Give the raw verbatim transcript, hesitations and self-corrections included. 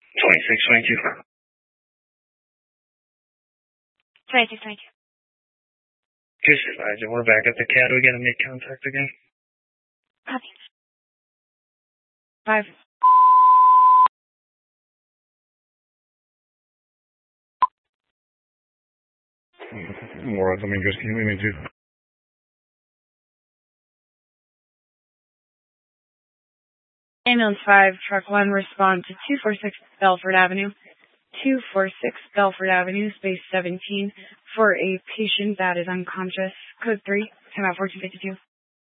twenty-six twenty-two. twenty-six twenty-two. two six five zero, we're back at the C A D. We gotta make contact again. Copy. Five. More Domingos, can you leave me too? Ambulance five, truck one, respond to two forty-six Belford Avenue. two forty-six Belford Avenue, space seventeen, for a patient that is unconscious. Code three, time out fourteen fifty-two.